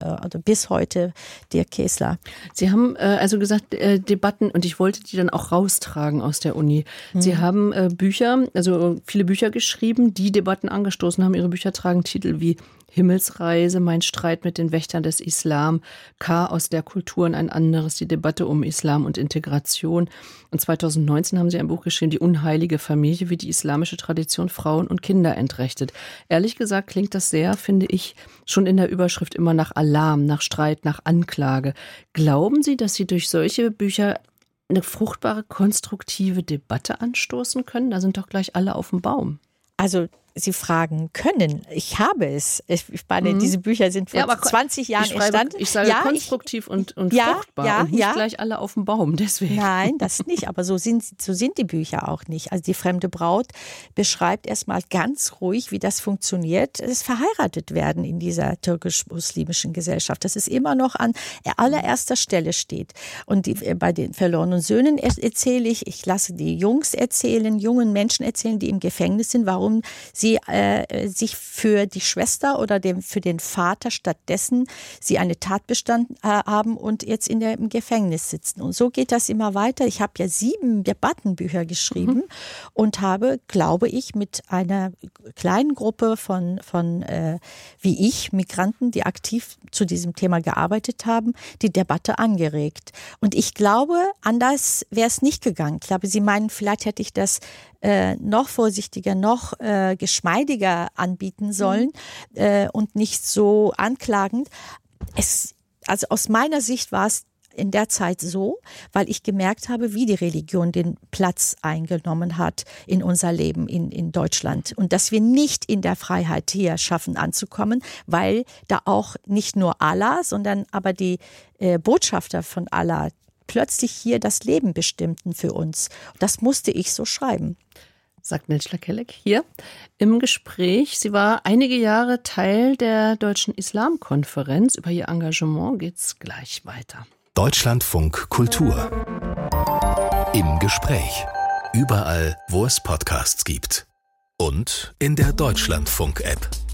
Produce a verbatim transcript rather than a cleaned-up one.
oder bis heute Dirk Kessler. Sie haben äh, also gesagt, äh, Debatten, und ich wollte die dann auch raustragen aus der Uni. Mhm. Sie haben äh, Bücher, also viele Bücher geschrieben, die Debatten angestoßen haben. Ihre Bücher tragen Titel wie Himmelsreise, Mein Streit mit den Wächtern des Islam, Chaos der Kulturen, ein anderes, die Debatte um Islam und Integration. Und zweitausendneunzehn haben Sie ein Buch geschrieben, Die unheilige Familie, wie die islamische Tradition Frauen und Kinder entrechtet. Ehrlich gesagt klingt das sehr, finde ich, schon in der Überschrift immer nach Alarm, nach Streit, nach Anklage. Glauben Sie, dass Sie durch solche Bücher eine fruchtbare, konstruktive Debatte anstoßen können? Da sind doch gleich alle auf dem Baum. Also Sie fragen können. Ich habe es. Ich meine, mhm. diese Bücher sind vor ja, zwanzig Jahren ich schreibe, entstanden. Ich sage ja, konstruktiv ich, und, und ja, fruchtbar ja, und nicht ja. gleich alle auf dem Baum. Deswegen. Nein, das nicht. Aber so sind, so sind die Bücher auch nicht. Also die fremde Braut beschreibt erstmal ganz ruhig, wie das funktioniert, das verheiratet werden in dieser türkisch-muslimischen Gesellschaft. Das ist immer noch an allererster Stelle steht. Und die, bei den verlorenen Söhnen erzähle ich, ich lasse die Jungs erzählen, jungen Menschen erzählen, die im Gefängnis sind, warum sie äh, sich für die Schwester oder dem, für den Vater stattdessen sie eine Tat bestanden äh, haben und jetzt in der, im Gefängnis sitzen. Und so geht das immer weiter. Ich habe ja sieben Debattenbücher geschrieben mhm. und habe, glaube ich, mit einer kleinen Gruppe von, von äh, wie ich, Migranten, die aktiv zu diesem Thema gearbeitet haben, die Debatte angeregt. Und ich glaube, anders wäre es nicht gegangen. Ich glaube, Sie meinen, vielleicht hätte ich das äh, noch vorsichtiger, noch äh, geschmeidiger anbieten sollen mhm. äh, und nicht so anklagend. Es, also aus meiner Sicht war es in der Zeit so, weil ich gemerkt habe, wie die Religion den Platz eingenommen hat in unser Leben in, in Deutschland. Und dass wir nicht in der Freiheit hier schaffen anzukommen, weil da auch nicht nur Allah, sondern aber die äh, Botschafter von Allah plötzlich hier das Leben bestimmten für uns. Das musste ich so schreiben. Sagt Necla Kelek hier im Gespräch. Sie war einige Jahre Teil der Deutschen Islamkonferenz. Über ihr Engagement geht's gleich weiter. Deutschlandfunk Kultur. Im Gespräch. Überall, wo es Podcasts gibt. Und in der Deutschlandfunk-App.